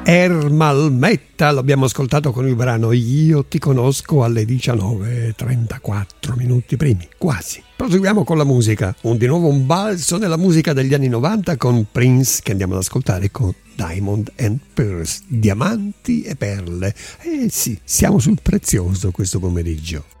Ermal Metal, l'abbiamo ascoltato con il brano Io ti conosco alle 19:34 minuti primi, quasi. Proseguiamo con la musica, di nuovo un balzo nella musica degli anni 90 con Prince, che andiamo ad ascoltare con Diamond and Pearls, diamanti e perle. Sì, siamo sul prezioso questo pomeriggio.